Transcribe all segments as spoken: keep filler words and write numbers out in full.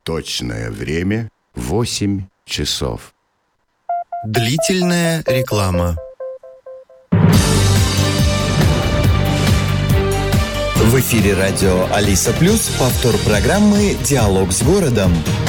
Точное время восемь часов. Длительная реклама. В эфире радио Алиса Плюс, повтор программы «Диалог с городом».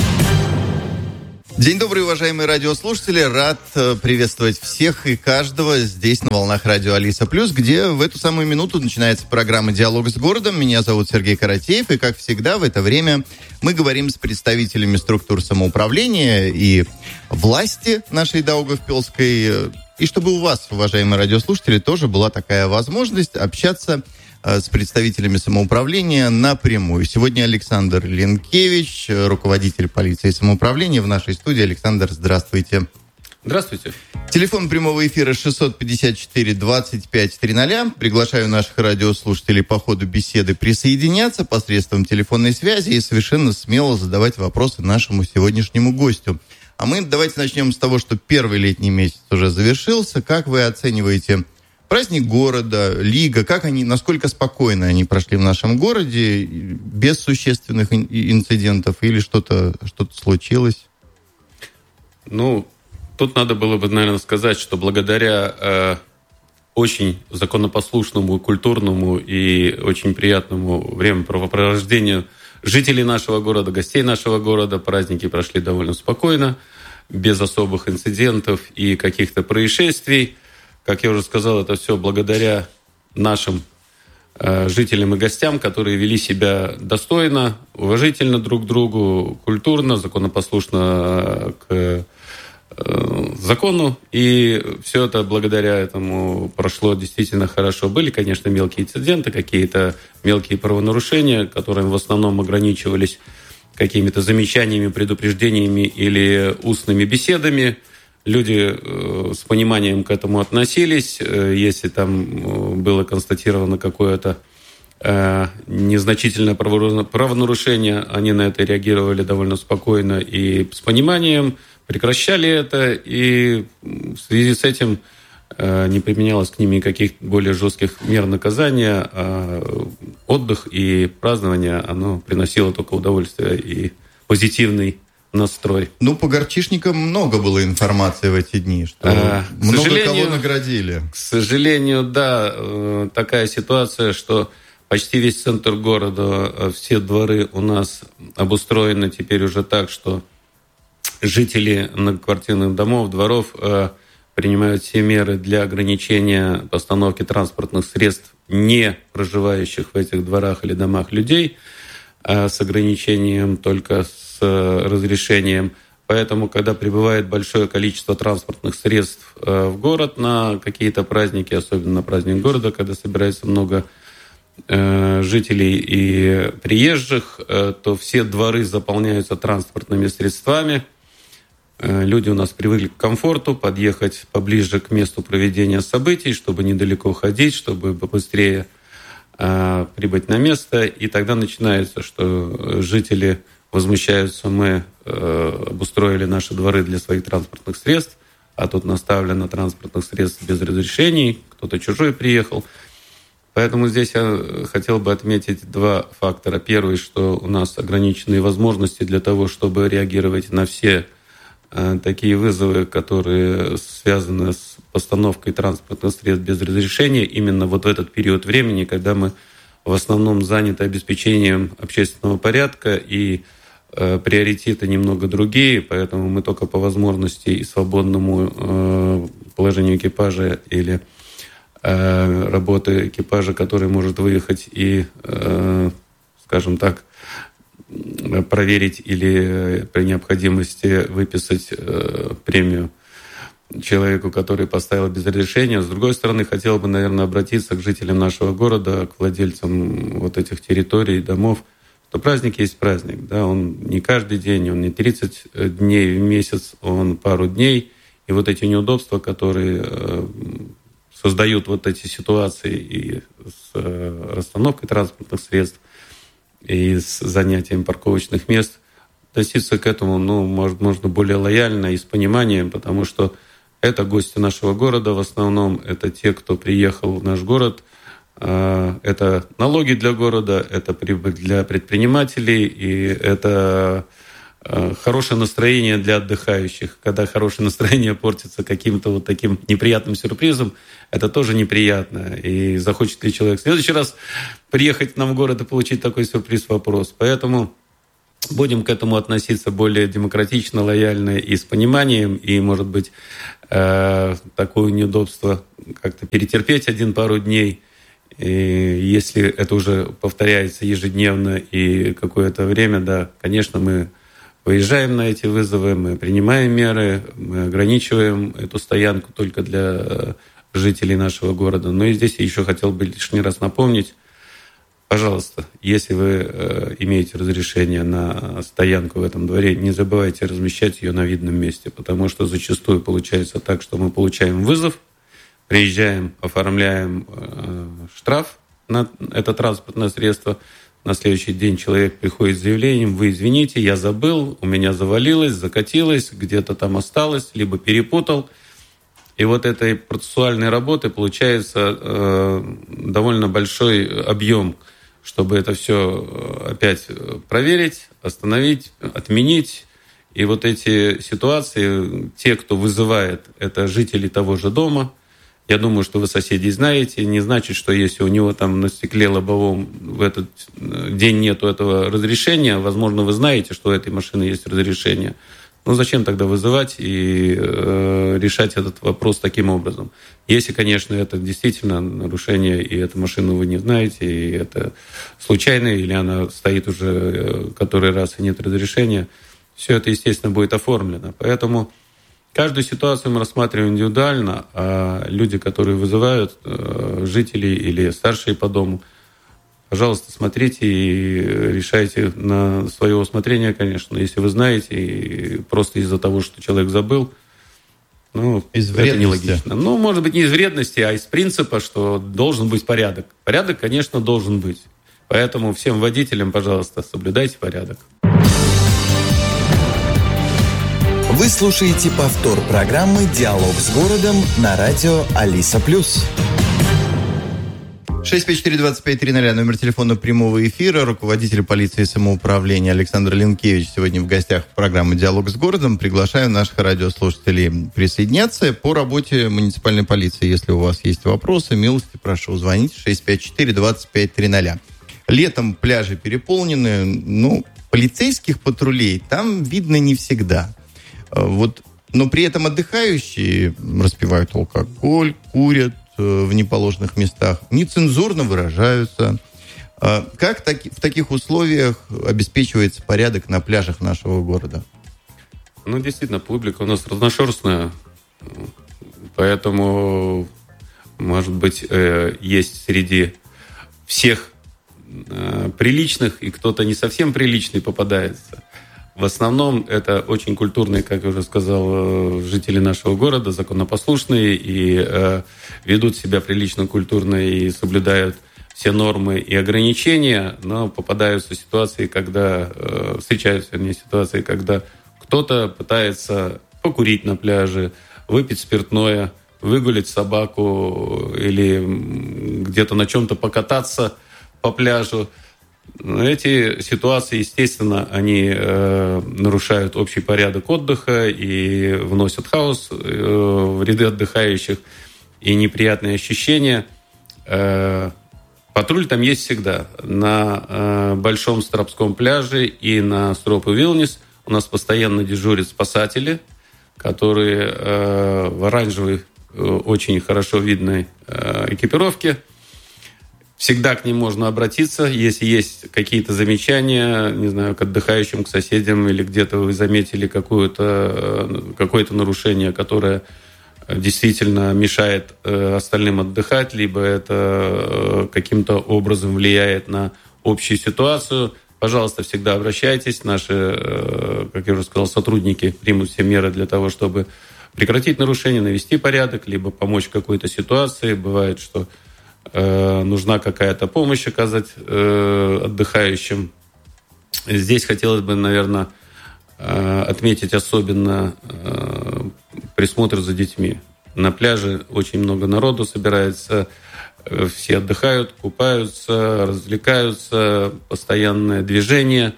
День добрый, уважаемые радиослушатели. Рад приветствовать всех и каждого здесь на волнах радио Алиса Плюс, где в эту самую минуту начинается программа «Диалог с городом». Меня зовут Сергей Каратеев, и, как всегда, в это время мы говорим с представителями структур самоуправления и власти нашей Даугавпилской. И чтобы у вас, уважаемые радиослушатели, тоже была такая возможность общаться с представителями самоуправления напрямую. Сегодня Александр Ленкевич, руководитель полиции и самоуправления, в нашей студии. Александр, здравствуйте. Здравствуйте. Телефон прямого эфира шестьсот пятьдесят четыре двадцать пять триста. Приглашаю наших радиослушателей по ходу беседы присоединяться посредством телефонной связи и совершенно смело задавать вопросы нашему сегодняшнему гостю. А мы давайте начнем с того, что первый летний месяц уже завершился. Как вы оцениваете праздник города, Лига, как они, насколько спокойно они прошли в нашем городе, без существенных инцидентов, или что-то, что-то случилось? Ну, тут надо было бы, наверное, сказать, что благодаря э, очень законопослушному, культурному и очень приятному времяпрепровождению жителей нашего города, гостей нашего города, праздники прошли довольно спокойно, без особых инцидентов и каких-то происшествий. Как я уже сказал, это все благодаря нашим э, жителям и гостям, которые вели себя достойно, уважительно друг к другу, культурно, законопослушно к э, закону. И все это благодаря этому прошло действительно хорошо. Были, конечно, мелкие инциденты, какие-то мелкие правонарушения, которые в основном ограничивались какими-то замечаниями, предупреждениями или устными беседами. Люди э, с пониманием к этому относились. Э, если там э, было констатировано какое-то э, незначительное правонарушение, они на это реагировали довольно спокойно и с пониманием, прекращали это, и в связи с этим э, не применялось к ним никаких более жестких мер наказания, а отдых и празднование, оно приносило только удовольствие и позитивный настрой. Ну, по горчишникам много было информации в эти дни, что а, много кого наградили. К сожалению, да, такая ситуация, что почти весь центр города, все дворы у нас обустроены теперь уже так, что жители многоквартирных домов, дворов принимают все меры для ограничения постановки транспортных средств, не проживающих в этих дворах или домах людей, с ограничением только с разрешением. Поэтому, когда прибывает большое количество транспортных средств в город на какие-то праздники, особенно на праздник города, когда собирается много жителей и приезжих, то все дворы заполняются транспортными средствами. Люди у нас привыкли к комфорту, подъехать поближе к месту проведения событий, чтобы недалеко ходить, чтобы побыстрее прибыть на место. И тогда начинается, что жители возмущаются: мы э, обустроили наши дворы для своих транспортных средств, а тут наставлено транспортных средств без разрешений, кто-то чужой приехал. Поэтому здесь я хотел бы отметить два фактора. Первый, что у нас ограниченные возможности для того, чтобы реагировать на все э, такие вызовы, которые связаны с постановкой транспортных средств без разрешения, именно вот в этот период времени, когда мы в основном заняты обеспечением общественного порядка, и э, приоритеты немного другие, поэтому мы только по возможности и свободному э, положению экипажа или э, работы экипажа, который может выехать и, э, скажем так, проверить или при необходимости выписать э, премию человеку, который поставил без разрешения. С другой стороны, хотел бы, наверное, обратиться к жителям нашего города, к владельцам вот этих территорий, домов, что праздник есть праздник. Да? Он не каждый день, он не тридцать дней в месяц, он пару дней. И вот эти неудобства, которые э, создают вот эти ситуации и с э, расстановкой транспортных средств, и с занятием парковочных мест, относиться к этому, ну, может, можно более лояльно и с пониманием, потому что это гости нашего города в основном, это те, кто приехал в наш город, это налоги для города, это прибыль для предпринимателей, и это хорошее настроение для отдыхающих. Когда хорошее настроение портится каким-то вот таким неприятным сюрпризом, это тоже неприятно. И захочет ли человек в следующий раз приехать к нам в город и получить такой сюрприз — вопрос. Поэтому будем к этому относиться более демократично, лояльно и с пониманием. И, может быть, такое неудобство как-то перетерпеть один пару дней. И если это уже повторяется ежедневно и какое-то время, да, конечно, мы выезжаем на эти вызовы, мы принимаем меры, мы ограничиваем эту стоянку только для жителей нашего города. Но и здесь я еще хотел бы лишний раз напомнить, пожалуйста, если вы имеете разрешение на стоянку в этом дворе, не забывайте размещать ее на видном месте, потому что зачастую получается так, что мы получаем вызов, приезжаем, оформляем э, штраф на это транспортное средство. На следующий день человек приходит с заявлением: вы извините, я забыл, у меня завалилось, закатилось, где-то там осталось, либо перепутал. И вот этой процессуальной работы получается э, довольно большой объем, чтобы это все опять проверить, остановить, отменить. И вот эти ситуации, те, кто вызывает, это жители того же дома. Я думаю, что вы соседей знаете. Не значит, что если у него там на стекле лобовом в этот день нету этого разрешения, возможно, вы знаете, что у этой машины есть разрешение. Ну зачем тогда вызывать и э, решать этот вопрос таким образом? Если, конечно, это действительно нарушение, и эту машину вы не знаете, и это случайно, или она стоит уже который раз и нет разрешения, все это, естественно, будет оформлено. Поэтому каждую ситуацию мы рассматриваем индивидуально, а люди, которые вызывают, жители или старшие по дому, пожалуйста, смотрите и решайте на свое усмотрение, конечно. Если вы знаете, и просто из-за того, что человек забыл, ну, из это вредности. Нелогично. Ну, может быть, не из вредности, а из принципа, что должен быть порядок. Порядок, конечно, должен быть. Поэтому всем водителям, пожалуйста, соблюдайте порядок. Вы слушаете повтор программы «Диалог с городом» на радио Алиса Плюс. шесть пять четыре двадцать пять тридцать, номер телефона прямого эфира. Руководитель полиции и самоуправления Александр Линкевич сегодня в гостях программы «Диалог с городом». Приглашаю наших радиослушателей присоединяться по работе муниципальной полиции. Если у вас есть вопросы, милости прошу, звоните шесть пять четыре двадцать пять тридцать. Летом пляжи переполнены, ну, полицейских патрулей там видно не всегда. Вот, но при этом отдыхающие распивают алкоголь, курят в неположенных местах, нецензурно выражаются. Как таки, в таких условиях обеспечивается порядок на пляжах нашего города? Ну, действительно, публика у нас разношерстная, поэтому, может быть, есть среди всех приличных и кто-то не совсем приличный попадается. В основном это очень культурные, как я уже сказал, жители нашего города, законопослушные и э, ведут себя прилично, культурно и соблюдают все нормы и ограничения, но попадаются ситуации, когда э, встречаются, вернее, ситуации, когда кто-то пытается покурить на пляже, выпить спиртное, выгулять собаку или где-то на чем-то покататься по пляжу. Эти ситуации, естественно, они э, нарушают общий порядок отдыха и вносят хаос э, в ряды отдыхающих и неприятные ощущения. Э, патруль там есть всегда. На э, Большом Стропском пляже и на Стропы-Вилнис у нас постоянно дежурят спасатели, которые э, в оранжевой, э, очень хорошо видной э, экипировке. Всегда к ним можно обратиться, если есть какие-то замечания, не знаю, к отдыхающим, к соседям, или где-то вы заметили какое-то, какое-то нарушение, которое действительно мешает остальным отдыхать, либо это каким-то образом влияет на общую ситуацию. Пожалуйста, всегда обращайтесь. Наши, как я уже сказал, сотрудники примут все меры для того, чтобы прекратить нарушение, навести порядок, либо помочь в какой-то ситуации. Бывает, что нужна какая-то помощь оказать э, отдыхающим. Здесь хотелось бы, наверное, э, отметить особенно э, присмотр за детьми. На пляже очень много народу собирается, э, все отдыхают, купаются, развлекаются, постоянное движение.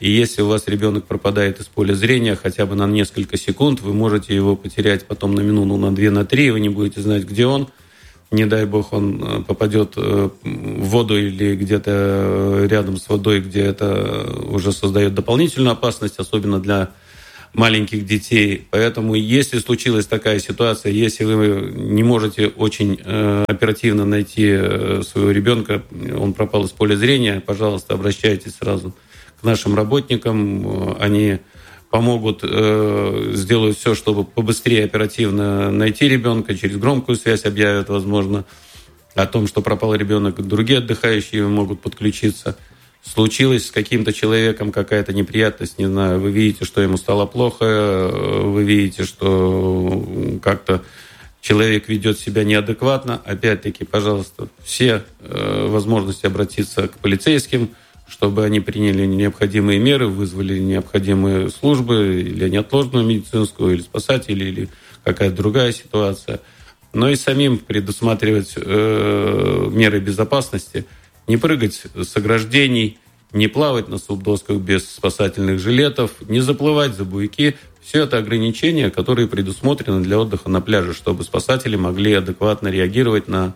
И если у вас ребенок пропадает из поля зрения хотя бы на несколько секунд, вы можете его потерять потом на минуту, на две, на три, и вы не будете знать, где он. Не дай бог, он попадет в воду или где-то рядом с водой, где это уже создает дополнительную опасность, особенно для маленьких детей. Поэтому, если случилась такая ситуация, если вы не можете очень э, оперативно найти э, своего ребенка, он пропал из поля зрения, пожалуйста, обращайтесь сразу к нашим работникам. Они помогут, э, сделают все, чтобы побыстрее оперативно найти ребенка, через громкую связь объявят, возможно, о том, что пропал ребенок. Другие отдыхающие могут подключиться. Случилась с каким-то человеком какая-то неприятность, не знаю, вы видите, что ему стало плохо, вы видите, что как-то человек ведет себя неадекватно, опять-таки, пожалуйста, все э, возможности обратиться к полицейским, чтобы они приняли необходимые меры, вызвали необходимые службы, или неотложную медицинскую, или спасатели, или какая-то другая ситуация. Но и самим предусматривать э, меры безопасности, не прыгать с ограждений, не плавать на субдосках без спасательных жилетов, не заплывать за буйки. Все это ограничения, которые предусмотрены для отдыха на пляже, чтобы спасатели могли адекватно реагировать на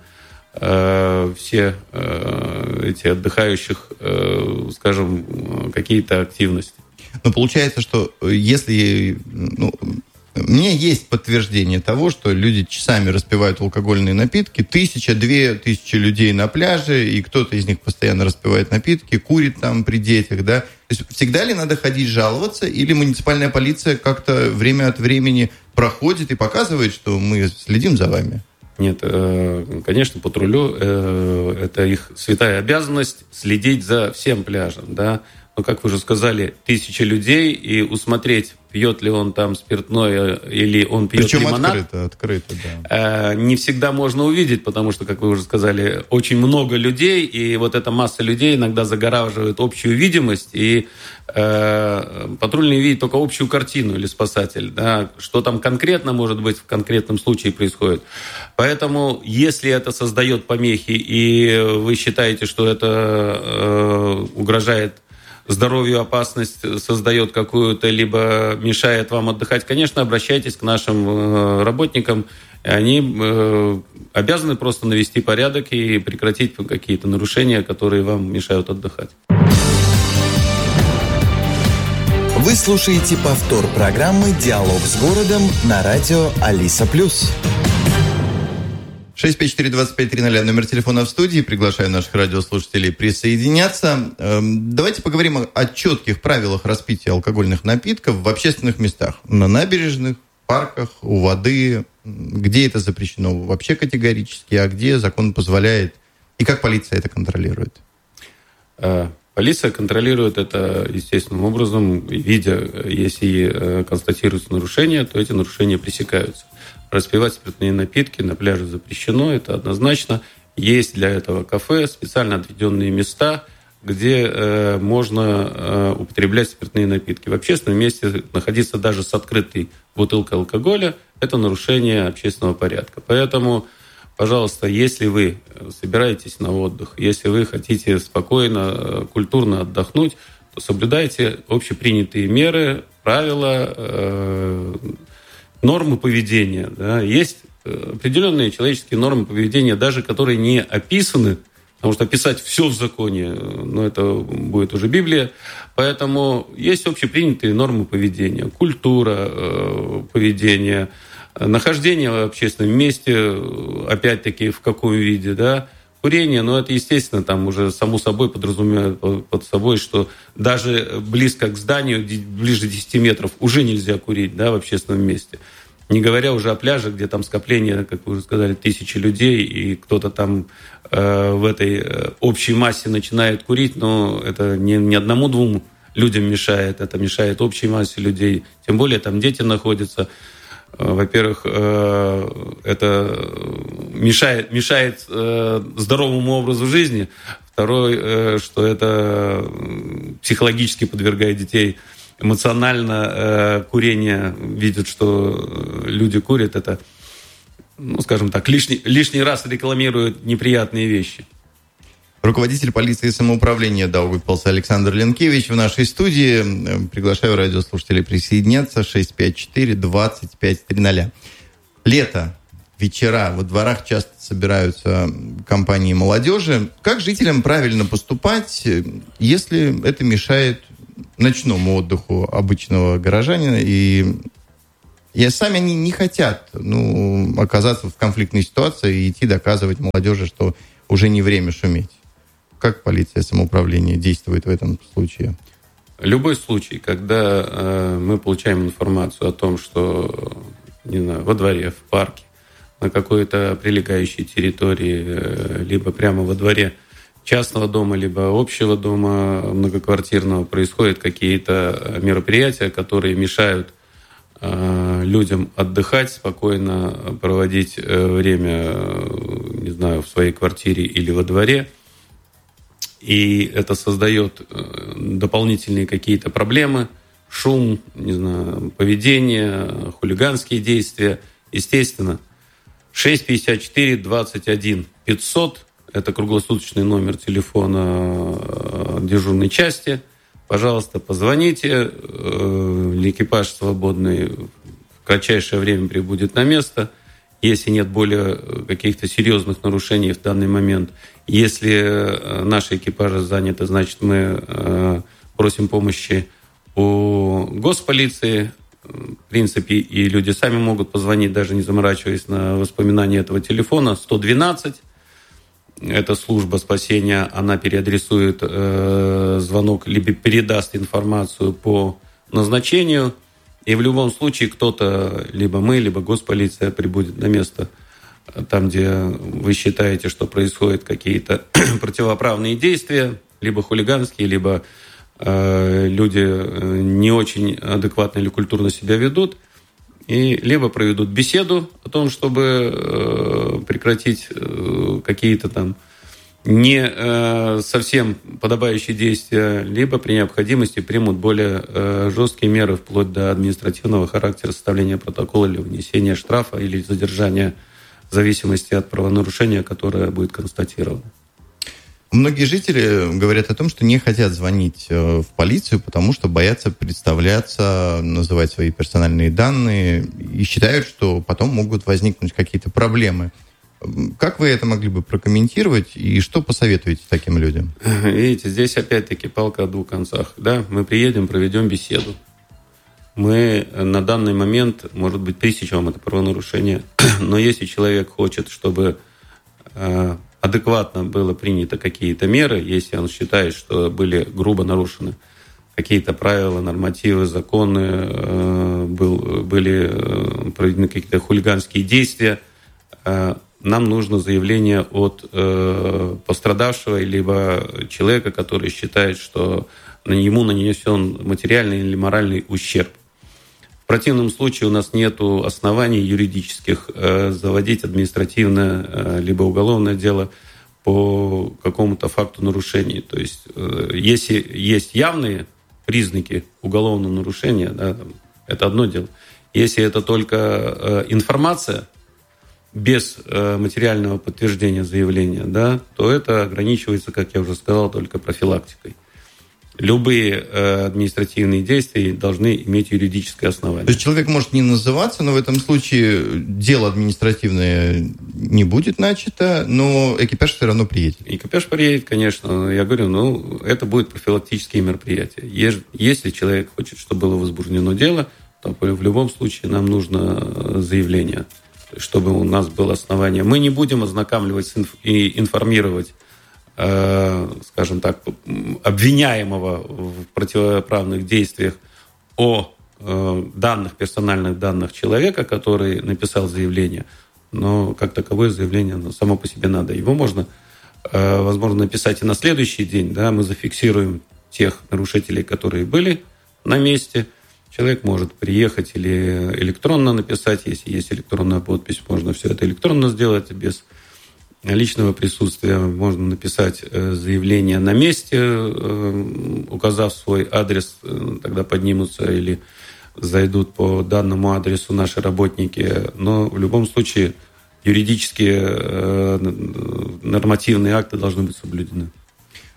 э, все э, эти отдыхающих, э, скажем, какие-то активности. Но получается, что если... Ну, у меня есть подтверждение того, что люди часами распивают алкогольные напитки. Тысяча, две тысячи людей на пляже, и кто-то из них постоянно распивает напитки, курит там при детях, да. То есть всегда ли надо ходить жаловаться, или муниципальная полиция как-то время от времени проходит и показывает, что мы следим за вами? Нет, конечно, патрулю это их святая обязанность следить за всем пляжем, да. Но, как вы уже сказали, тысяча людей, и усмотреть, пьет ли он там спиртное или он пьет Причем лимонад. открыто, открыто, да. Не всегда можно увидеть, потому что, как вы уже сказали, очень много людей, и вот эта масса людей иногда загораживает общую видимость, и э, патрульный видит только общую картину или спасатель, да, что там конкретно, может быть, в конкретном случае происходит. Поэтому, если это создает помехи, и вы считаете, что это э, угрожает здоровью опасность, создает какую-то, либо мешает вам отдыхать, конечно, обращайтесь к нашим работникам. Они обязаны просто навести порядок и прекратить какие-то нарушения, которые вам мешают отдыхать. Вы слушаете повтор программы «Диалог с городом» на радио Алиса Плюс. шесть пять четыре двадцать пять тридцать номер телефона в студии. Приглашаю наших радиослушателей присоединяться. Давайте поговорим о четких правилах распития алкогольных напитков в общественных местах. На набережных, парках, у воды. Где это запрещено вообще категорически, а где закон позволяет. И как полиция это контролирует? Полиция контролирует это естественным образом. Видя, если констатируются нарушения, то эти нарушения пресекаются. Распивать спиртные напитки на пляже запрещено, это однозначно. Есть для этого кафе, специально отведенные места, где э, можно э, употреблять спиртные напитки. В общественном месте находиться даже с открытой бутылкой алкоголя – это нарушение общественного порядка. Поэтому, пожалуйста, если вы собираетесь на отдых, если вы хотите спокойно, культурно отдохнуть, то соблюдайте общепринятые меры, правила, э, нормы поведения. Да. Есть определенные человеческие нормы поведения, даже которые не описаны, потому что описать все в законе, ну, это будет уже Библия. Поэтому есть общепринятые нормы поведения, культура э, поведения, нахождение в общественном месте, опять-таки, в каком виде, да, курение, но это, естественно, там уже само собой подразумевает под собой, что даже близко к зданию, ближе десяти метров, уже нельзя курить, да, в общественном месте. Не говоря уже о пляже, где там скопление, как вы уже сказали, тысячи людей, и кто-то там э, в этой э, общей массе начинает курить, но это не, не одному-двум людям мешает, это мешает общей массе людей. Тем более там дети находятся. Во-первых, это мешает, мешает здоровому образу жизни. Второе, что это психологически подвергает детей эмоционально. Курение, видят, что люди курят, это, ну, скажем так, лишний, лишний раз рекламируют неприятные вещи. Руководитель полиции и самоуправления Даугавпилса Александр Ленкевич в нашей студии. Приглашаю радиослушателей присоединяться. шесть пять четыре двадцать пять тридцать. Лето, вечера, во дворах часто собираются компании молодежи. Как жителям правильно поступать, если это мешает ночному отдыху обычного горожанина, и, и сами они не хотят ну, оказаться в конфликтной ситуации и идти доказывать молодежи, что уже не время шуметь? Как полиция самоуправления действует в этом случае? Любой случай, когда э, мы получаем информацию о том, что, не знаю, во дворе, в парке, на какой-то прилегающей территории, э, либо прямо во дворе частного дома, либо общего дома многоквартирного происходят какие-то мероприятия, которые мешают э, людям отдыхать, спокойно проводить э, время, э, не знаю, в своей квартире или во дворе. И это создает дополнительные какие-то проблемы, шум, не знаю, поведение, хулиганские действия. Естественно, шесть пятьдесят четыре двадцать один пятьсот – это круглосуточный номер телефона дежурной части. Пожалуйста, позвоните, экипаж свободный в кратчайшее время прибудет на место. Если нет более каких-то серьезных нарушений в данный момент, если наши экипажи заняты, значит, мы просим помощи у госполиции. В принципе, и люди сами могут позвонить, даже не заморачиваясь на воспоминания этого телефона. сто двенадцать. Это служба спасения. Она переадресует звонок, либо передаст информацию по назначению. И в любом случае кто-то, либо мы, либо госполиция прибудет на место, там, где вы считаете, что происходят какие-то противоправные действия, либо хулиганские, либо э, люди не очень адекватно или культурно себя ведут, и либо проведут беседу о том, чтобы э, прекратить э, какие-то там не э, совсем подобающие действия, либо при необходимости примут более э, жесткие меры, вплоть до административного характера, составления протокола или внесения штрафа или задержания в зависимости от правонарушения, которое будет констатировано. Многие жители говорят о том, что не хотят звонить в полицию, потому что боятся представляться, называть свои персональные данные и считают, что потом могут возникнуть какие-то проблемы. Как вы это могли бы прокомментировать и что посоветуете таким людям? Видите, здесь опять-таки палка о двух концах. Да? Мы приедем, проведем беседу. Мы на данный момент, может быть, пресечем это правонарушение, но если человек хочет, чтобы э, адекватно было принято какие-то меры, если он считает, что были грубо нарушены какие-то правила, нормативы, законы, э, был, были э, проведены какие-то хулиганские действия, э, нам нужно заявление от э, пострадавшего либо человека, который считает, что ему нанесен материальный или моральный ущерб. В противном случае у нас нет оснований юридических э, заводить административное э, либо уголовное дело по какому-то факту нарушений. То есть э, если есть явные признаки уголовного нарушения, да, там, это одно дело. Если это только э, информация, без э, материального подтверждения заявления, да, то это ограничивается, как я уже сказал, только профилактикой. Любые э, административные действия должны иметь юридическое основание. То есть человек может не называться, но в этом случае дело административное не будет начато, но экипаж все равно приедет. Экипаж приедет, конечно. Я говорю, ну, это будет профилактические мероприятия. Если человек хочет, чтобы было возбуждено дело, то в любом случае нам нужно заявление, чтобы у нас было основание. Мы не будем ознакомливать и информировать, э, скажем так, обвиняемого в противоправных действиях о э, данных, персональных данных человека, который написал заявление. Но как таковое заявление оно само по себе надо. Его можно, э, возможно, написать и на следующий день. Да, мы зафиксируем тех нарушителей, которые были на месте. Человек может приехать или электронно написать, если есть электронная подпись, можно все это электронно сделать без личного присутствия. Можно написать заявление на месте, указав свой адрес, тогда поднимутся или зайдут по данному адресу наши работники. Но в любом случае юридические нормативные акты должны быть соблюдены.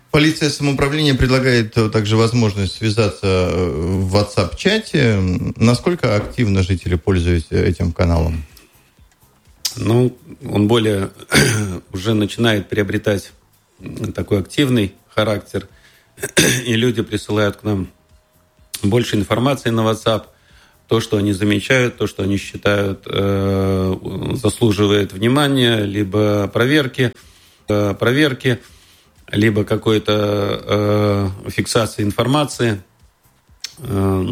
Полиция самоуправления предлагает также возможность связаться в WhatsApp-чате. Насколько активно жители пользуются этим каналом? Ну, он более уже начинает приобретать такой активный характер, и люди присылают к нам больше информации на WhatsApp, то, что они замечают, то, что они считают э, заслуживает внимания, либо проверки, э, проверки, либо какой-то э, фиксации информации. Э,